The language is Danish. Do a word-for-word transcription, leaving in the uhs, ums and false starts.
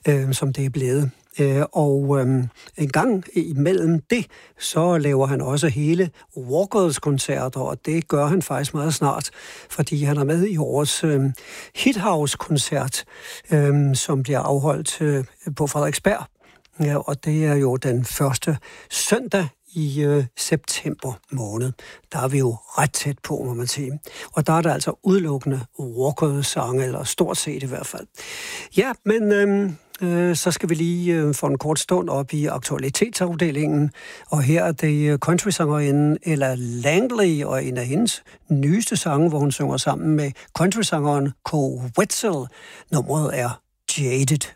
øh, som det er blevet. Øh, og øh, en gang imellem det, så laver han også hele Walkers-koncerter, og det gør han faktisk meget snart, fordi han er med i årets øh, Hithouse-koncert, øh, som bliver afholdt øh, på Frederiksberg. Ja, og det er jo den første søndag i øh, september måned. Der er vi jo ret tæt på, må man sige. Og der er der altså udelukkende Walkers-sange, eller stort set i hvert fald. Ja, men øh, øh, så skal vi lige øh, få en kort stund op i aktualitetsafdelingen. Og her er det countrysangerinden Ella Langley, og en af hendes nyeste sange, hvor hun synger sammen med countrysangeren Koe Wetzel. Nummeret er Jaded.